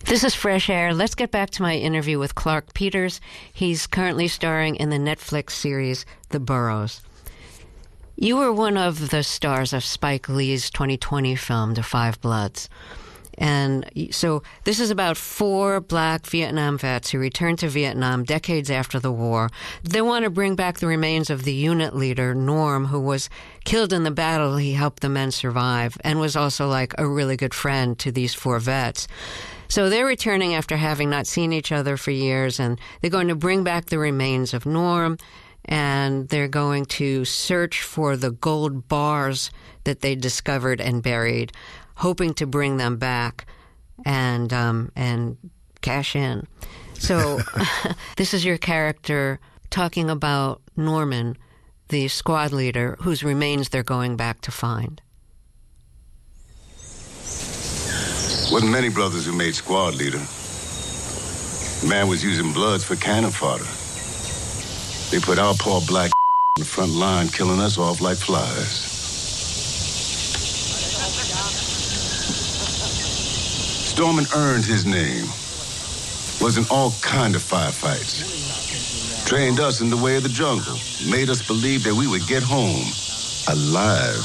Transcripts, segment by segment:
This is Fresh Air. Let's get back to my interview with Clark Peters. He's currently starring in the Netflix series The Burrows. You were one of the stars of Spike Lee's 2020 film, The Five Bloods. And so this is about 4 black Vietnam vets who returned to Vietnam decades after the war. They want to bring back the remains of the unit leader, Norm, who was killed in the battle. He helped the men survive and was also like a really good friend to these 4 vets. So they're returning after having not seen each other for years, and they're going to bring back the remains of Norm, and they're going to search for the gold bars that they discovered and buried, hoping to bring them back and cash in. So this is your character talking about Norman, the squad leader, whose remains they're going back to find. Wasn't many brothers who made squad leader. The man was using Bloods for cannon fodder. They put our poor black in the front line, killing us off like flies. Storman earned his name. Was in all kind of firefights. Trained us in the way of the jungle. Made us believe that we would get home alive.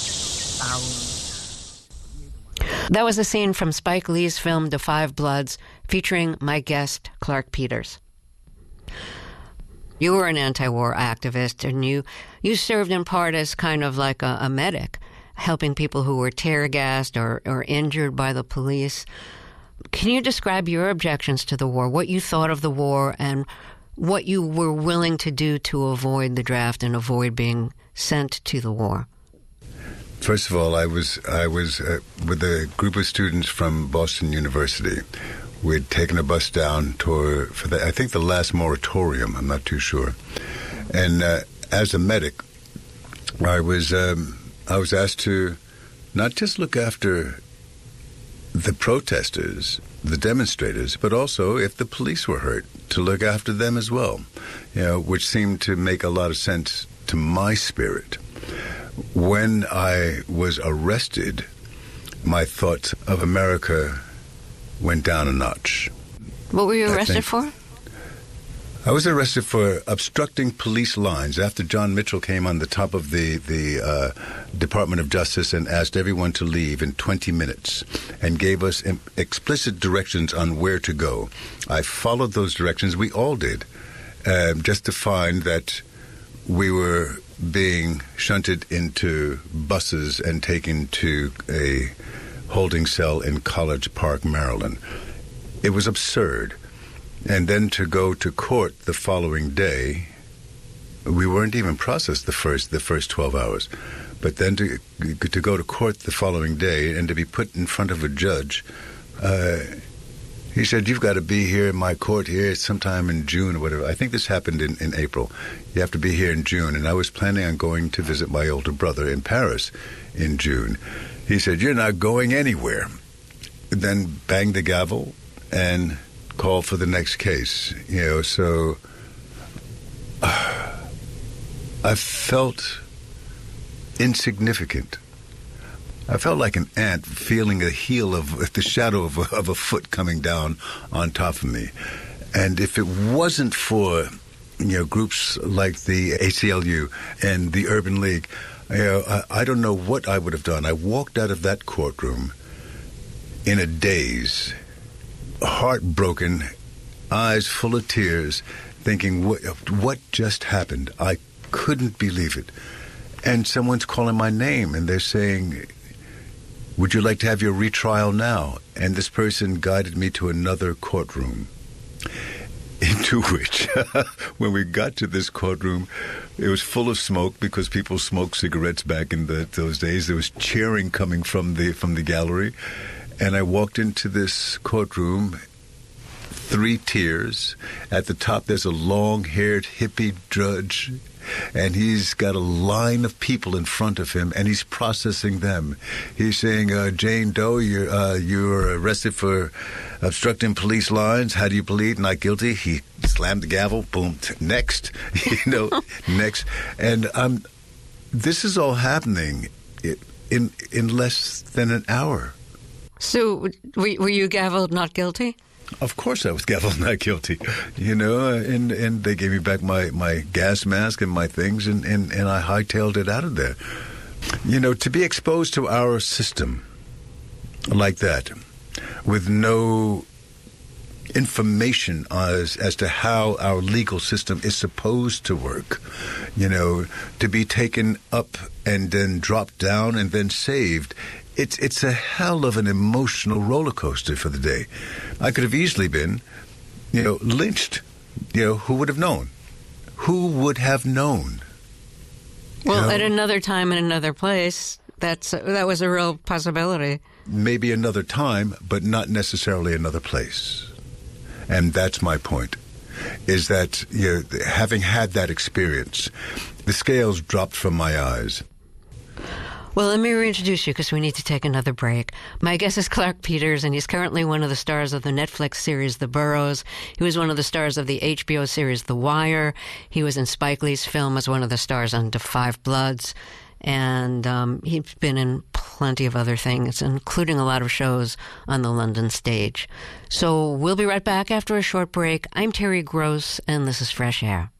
That was a scene from Spike Lee's film The Five Bloods, featuring my guest, Clark Peters. You were an anti-war activist, and you served in part as kind of like a medic, helping people who were tear-gassed or injured by the police. Can you describe your objections to the war, what you thought of the war, and what you were willing to do to avoid the draft and avoid being sent to the war? First of all, I was with a group of students from Boston University. We'd taken a bus down for I think the last moratorium. I'm not too sure. And as a medic, I was asked to not just look after the protesters, the demonstrators, but also if the police were hurt, to look after them as well. Which seemed to make a lot of sense to my spirit. When I was arrested, my thoughts of America went down a notch. What were you arrested for? I was arrested for obstructing police lines after John Mitchell came on the top of the Department of Justice and asked everyone to leave in 20 minutes and gave us explicit directions on where to go. I followed those directions. We all did, just to find that we were being shunted into buses and taken to a holding cell in College Park, Maryland. It was absurd. And then to go to court the following day, we weren't even processed the first 12 hours. But then to go to court the following day and to be put in front of a judge, he said, "You've got to be here in my court here sometime in June or whatever." I think this happened in April. You have to be here in June. And I was planning on going to visit my older brother in Paris in June. He said, "You're not going anywhere." Then banged the gavel and called for the next case. So I felt insignificant. I felt like an ant feeling the shadow of a foot coming down on top of me. And if it wasn't for, groups like the ACLU and the Urban League, I don't know what I would have done. I walked out of that courtroom in a daze, heartbroken, eyes full of tears, thinking, what just happened? I couldn't believe it. And someone's calling my name, and they're saying, "Would you like to have your retrial now?" And this person guided me to another courtroom, into which, when we got to this courtroom, it was full of smoke because people smoked cigarettes back in those days. There was cheering coming from the gallery. And I walked into this courtroom, 3 tiers. At the top, there's a long-haired hippie judge, and he's got a line of people in front of him, and he's processing them. He's saying, "Jane Doe, you're arrested for obstructing police lines. How do you plead? Not guilty." He slammed the gavel. Boom. Next. Next. And this is all happening in less than an hour. So were you gavelled not guilty? Of course I was gavelled not guilty, and they gave me back my gas mask and my things, and I hightailed it out of there. To be exposed to our system like that, with no information as to how our legal system is supposed to work, to be taken up and then dropped down and then saved. It's a hell of an emotional roller coaster for the day. I could have easily been, lynched. Who would have known? Who would have known? Well, at another time in another place, that was a real possibility. Maybe another time, but not necessarily another place. And that's my point, is that, having had that experience, the scales dropped from my eyes. Well, let me reintroduce you because we need to take another break. My guest is Clarke Peters, and he's currently one of the stars of the Netflix series The Burrows. He was one of the stars of the HBO series The Wire. He was in Spike Lee's film as one of the stars on Da 5 Bloods. And he's been in plenty of other things, including a lot of shows on the London stage. So we'll be right back after a short break. I'm Terry Gross, and this is Fresh Air.